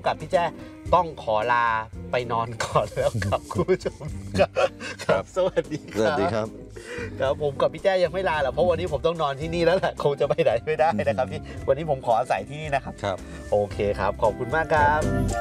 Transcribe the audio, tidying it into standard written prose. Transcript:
กับพี่แจ้ต้องขอลาไปนอนก่อนแล้วครับคุณผู้ชมครับสวัสดีครับสวัสดีครับครับผมกับพี่แจ้ยังไม่ลาหรอกเพราะวันนี้ผมต้องนอนที่นี่แล้วแหละคงจะไปไหนไม่ได้นะครับพี่วันนี้ผมขออาศัยที่นี่นะครับครับโอเคครับขอบคุณมากครับ